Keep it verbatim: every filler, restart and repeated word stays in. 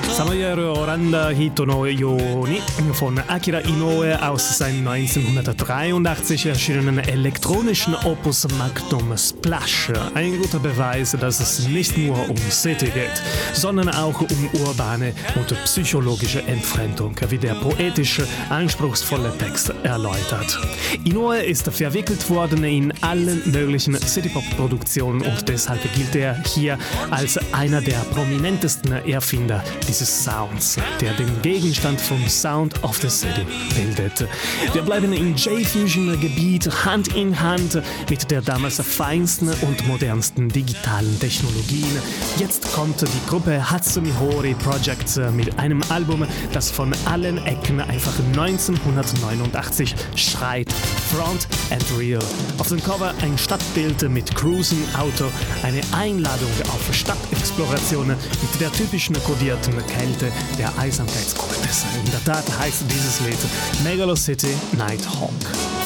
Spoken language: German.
Samayero Oranda Hitono Yoni von Akira Inoue aus seinem neunzehnhundertdreiundachtzig erschienenen elektronischen Opus Magnum Splash. Ein guter Beweis, dass es nicht nur um City geht, sondern auch um urbane und psychologische Entfremdung, wie der poetische, anspruchsvolle Text erläutert. Inoue ist verwickelt worden in allen möglichen Citypop-Produktionen und deshalb gilt er hier als einer der prominentesten Erfinder dieses Sounds, der den Gegenstand vom Sound of the City bildet. Wir bleiben im J-Fusion-Gebiet Hand in Hand mit der damals feinsten und modernsten digitalen Technologien. Jetzt kommt die Gruppe Hatsumi Hori Project mit einem Album, das von allen Ecken einfach neunzehnhundertneunundachtzig schreit. Front and Real. Auf dem Cover ein Stadtbild mit Cruising Auto, eine Einladung auf Stadtexplorationen mit der typischen kodierten Kälte der Einsamkeitskultes. In der Tat heißt dieses Lied Megalo City Nighthawk.